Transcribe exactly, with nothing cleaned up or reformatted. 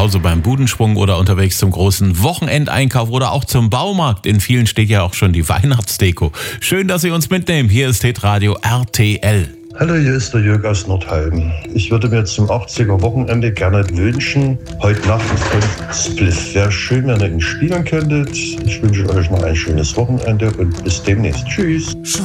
Hause beim Budenschwung oder unterwegs zum großen Wochenendeinkauf oder auch zum Baumarkt. In vielen steht ja auch schon die Weihnachtsdeko. Schön, dass Sie uns mitnehmen. Hier ist Hitradio R T L. Hallo, hier ist der Jörg aus Nordheim. Ich würde mir zum achtziger Wochenende gerne wünschen, heute Nacht ein Spliff. Wäre schön, wenn ihr ihn spielen könntet. Ich wünsche euch noch ein schönes Wochenende und bis demnächst. Tschüss.